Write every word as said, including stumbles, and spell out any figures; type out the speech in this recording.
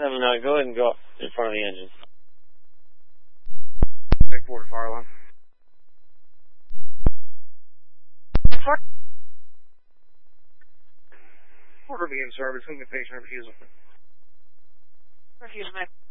seven nine, go ahead and go up in front of the engine. Take forward, fire alarm. Order begin service, communication refusal. Refusal, ma'am.